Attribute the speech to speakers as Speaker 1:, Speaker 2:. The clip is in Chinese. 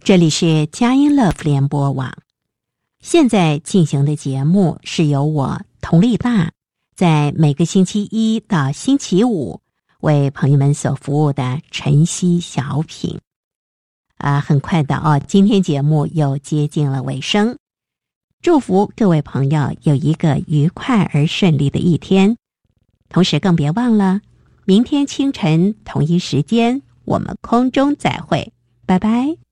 Speaker 1: 这里是佳音 Love 联播网，现在进行的节目是由我佟丽娜在每个星期一到星期五为朋友们所服务的晨曦小品。很快的哦，今天节目又接近了尾声，祝福各位朋友有一个愉快而顺利的一天，同时更别忘了明天清晨同一时间我们空中再会，拜拜。